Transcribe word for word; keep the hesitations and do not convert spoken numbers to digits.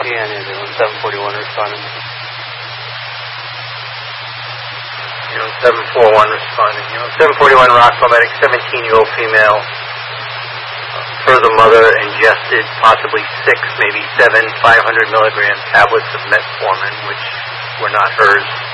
Yeah, neither one. seven forty-one responding. You know, seven forty-one responding. You know, seven forty-one Roswell medic, seventeen-year-old female. Further mother ingested possibly six, maybe seven, five hundred milligram tablets of metformin, which were not hers.